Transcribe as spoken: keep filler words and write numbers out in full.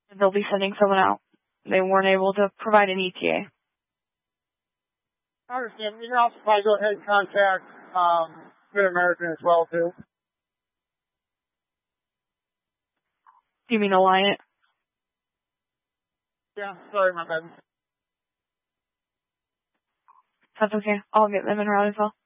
They'll be sending someone out. They weren't able to provide an E T A. I understand. You can also probably go ahead and contact um, Mid-American as well, too. Do you mean Alliant? Yeah, sorry, my bad. That's okay. I'll get them in route as well.